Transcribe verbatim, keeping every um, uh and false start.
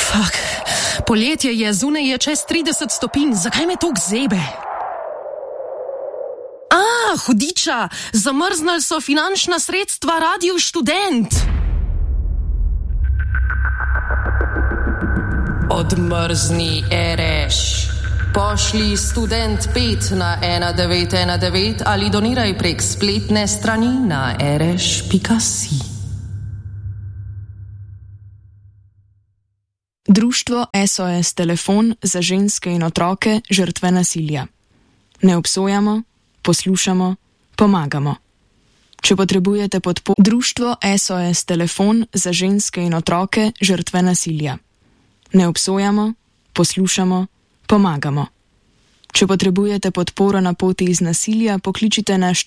Fak, poletje je, zunaj je čez trideset stopinj, zakaj me toliko zebe? A, hudiča, zamrznali so finančna sredstva Radio Študent. Odmrzni, Ereš. Pošli Student pet na ena devet ena devet ali doniraj prek spletne strani na ereš pika si. Društvo S O S Telefon za ženske in otroke žrtve nasilja. Ne obsojamo, poslušamo, pomagamo. Če potrebujete podporo, Društvo S O S Telefon za ženske in otroke žrtve nasilja. Ne obsojamo, poslušamo, pomagamo. Če potrebujete podporo na poti iz nasilja, pokličite na